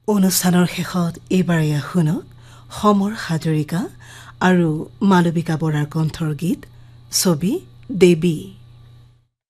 অনুষ্ঠানৰ শেষত এইবাৰ শুনক সমৰ হাজৰিকা আৰু মালবিকা বৰাৰ কণ্ঠৰ গীত ছবি দেৱী।